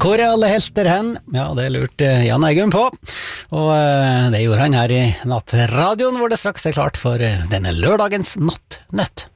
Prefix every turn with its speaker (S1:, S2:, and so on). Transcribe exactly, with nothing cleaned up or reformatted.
S1: Hvor er alle helter hen? Ja, det lurte Jan Eggum på, og det gjorde han her i Nattradioen, hvor det straks er klart for denne lørdagens Nattnøtt.